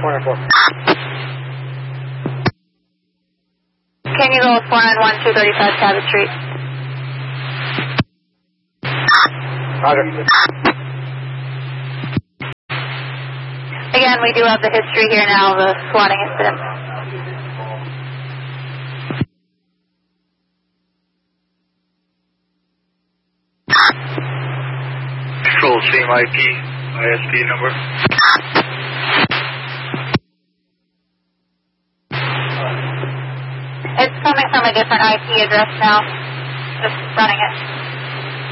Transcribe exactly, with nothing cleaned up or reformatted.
four nine four. Can you go four nine one, two thirty-five Cabot Street? Roger. Again, we do have the history here now of the swatting incident. Control, same I P, I S P number. It's coming from a different I P address now. Just running it.